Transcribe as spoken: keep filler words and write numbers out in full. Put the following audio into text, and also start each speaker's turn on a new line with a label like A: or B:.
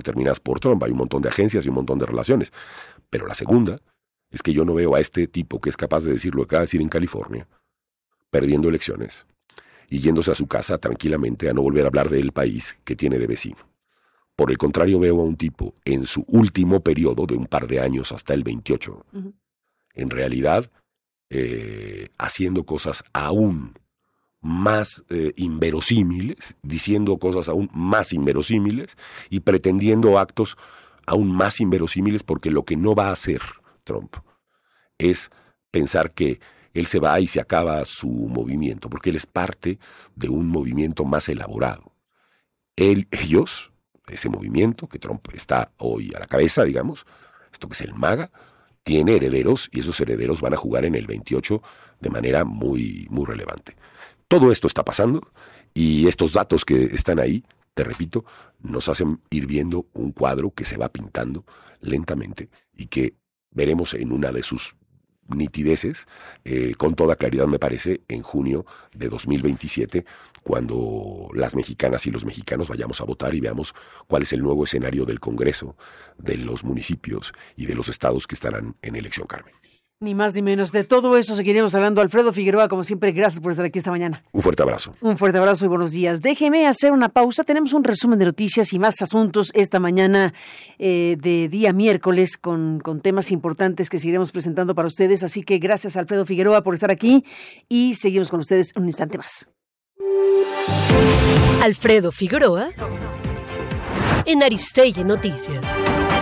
A: determinadas por Trump. Hay un montón de agencias y un montón de relaciones. Pero la segunda es que yo no veo a este tipo que es capaz de decir lo que acaba de decir en California, perdiendo elecciones y yéndose a su casa tranquilamente a no volver a hablar del país que tiene de vecino. Por el contrario, veo a un tipo en su último periodo de un par de años hasta el veintiocho, uh-huh. en realidad eh, haciendo cosas aún más eh, inverosímiles, diciendo cosas aún más inverosímiles y pretendiendo actos aún más inverosímiles, porque lo que no va a hacer Trump es pensar que él se va y se acaba su movimiento, porque él es parte de un movimiento más elaborado. Él, ellos, ese movimiento que Trump está hoy a la cabeza, digamos, esto que es el MAGA, tiene herederos y esos herederos van a jugar en el veintiocho de manera muy, muy relevante. Todo esto está pasando y estos datos que están ahí, te repito, nos hacen ir viendo un cuadro que se va pintando lentamente y que veremos en una de sus nitideces, eh, con toda claridad me parece, en junio de dos mil veintisiete, cuando las mexicanas y los mexicanos vayamos a votar y veamos cuál es el nuevo escenario del Congreso, de los municipios y de los estados que estarán en elección, Carmen.
B: Ni más ni menos. De todo eso seguiremos hablando. Alfredo Figueroa, como siempre, gracias por estar aquí esta mañana.
A: Un fuerte abrazo.
B: Un fuerte abrazo y buenos días. Déjeme hacer una pausa. Tenemos un resumen de noticias y más asuntos esta mañana eh, de día miércoles con, con temas importantes que seguiremos presentando para ustedes. Así que gracias, Alfredo Figueroa, por estar aquí y seguimos con ustedes un instante más.
C: Alfredo Figueroa en Aristegui Noticias.